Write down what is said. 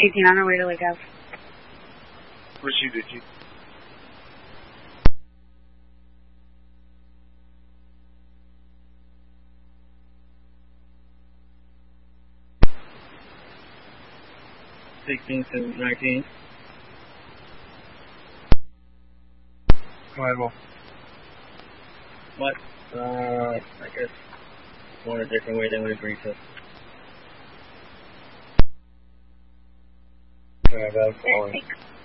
18 on our way to Lake Ave. Proceed, did you? to 19. Go ahead, Wolf. What? I guess going a different way than we agreed to. Alright, that's all.